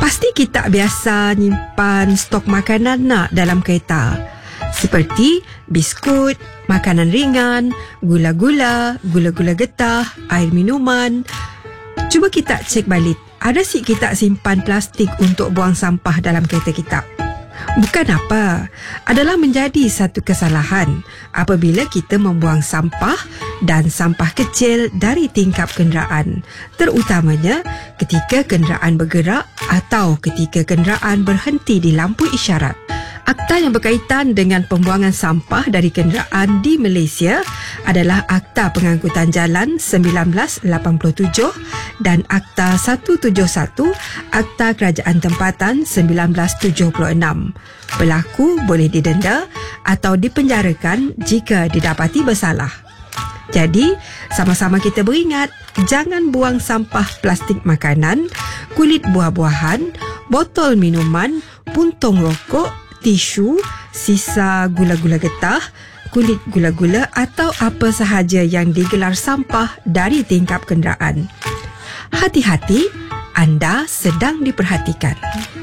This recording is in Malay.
Pasti kita biasa nyimpan stok makanan nak dalam kereta, seperti biskut, makanan ringan, gula-gula, gula-gula getah, air minuman. Cuba kita cek balik, ada si kita simpan plastik untuk buang sampah dalam kereta kita. Bukan apa, adalah menjadi satu kesalahan apabila kita membuang sampah dan sampah kecil dari tingkap kenderaan, terutamanya ketika kenderaan bergerak atau ketika kenderaan berhenti di lampu isyarat. Akta yang berkaitan dengan pembuangan sampah dari kenderaan di Malaysia adalah Akta Pengangkutan Jalan 1987 dan Akta 171 Akta Kerajaan Tempatan 1976. Pelaku boleh didenda atau dipenjarakan jika didapati bersalah. Jadi, sama-sama kita beringat, jangan buang sampah plastik makanan, kulit buah-buahan, botol minuman, puntung rokok, tisu, sisa gula-gula getah, kulit gula-gula atau apa sahaja yang digelar sampah dari tingkap kenderaan. Hati-hati, anda sedang diperhatikan.